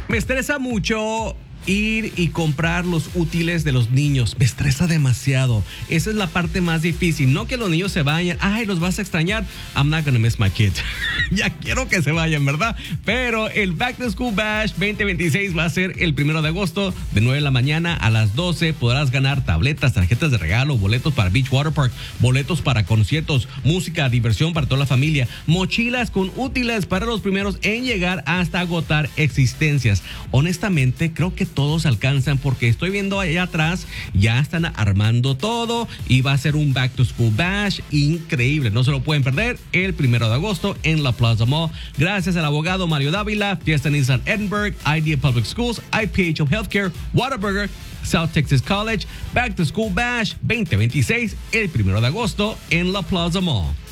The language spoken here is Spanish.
Me estresa mucho ir y comprar los útiles de los niños. Me estresa demasiado. Esa es la parte más difícil. No que los niños se vayan. Ay, los vas a extrañar. I'm not gonna miss my kids. Ya quiero que se vayan, ¿verdad? Pero el Back to School Bash 2026 va a ser el 1 de agosto de 9 de la mañana a las 12. Podrás ganar tabletas, tarjetas de regalo, boletos para Beach Water Park, boletos para conciertos, música, diversión para toda la familia, mochilas con útiles para los primeros en llegar hasta agotar existencias. Honestamente, creo que todos alcanzan porque estoy viendo allá atrás, ya están armando todo y va a ser un Back to School Bash increíble. No se lo pueden perder el 1 de agosto en la Plaza Mall. Gracias al abogado Mario Dávila, Fiesta Nissan Edinburgh, Idea Public Schools, IPHO Healthcare, Whataburger, South Texas College. Back to School Bash 2026 el 1 de agosto en la Plaza Mall.